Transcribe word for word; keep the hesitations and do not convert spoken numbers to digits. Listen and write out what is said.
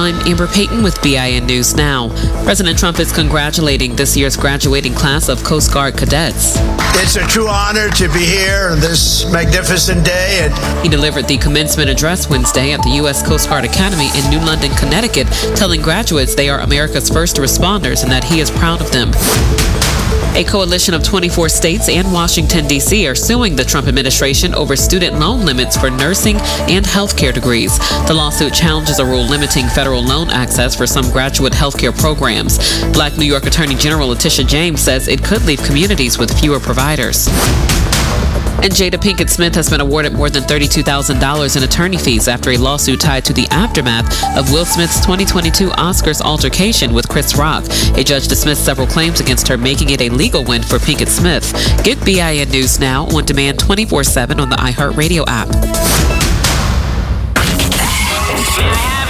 I'm Amber Payton with B I N News Now. President Trump is congratulating this year's graduating class of Coast Guard cadets. It's a true honor to be here on this magnificent day. And he delivered the commencement address Wednesday at the U S Coast Guard Academy in New London, Connecticut, telling graduates they are America's first responders and that he is proud of them. A coalition of twenty-four states and Washington, D C are suing the Trump administration over student loan limits for nursing and healthcare degrees. The lawsuit challenges a rule limiting federal loan access for some graduate healthcare programs. Black New York Attorney General Letitia James says it could leave communities with fewer providers. And Jada Pinkett Smith has been awarded more than thirty-two thousand dollars in attorney fees after a lawsuit tied to the aftermath of Will Smith's twenty twenty-two Oscars altercation with Chris Rock. A judge dismissed several claims against her, making it a legal win for Pinkett Smith. Get B I N News Now on demand twenty-four seven on the iHeartRadio app.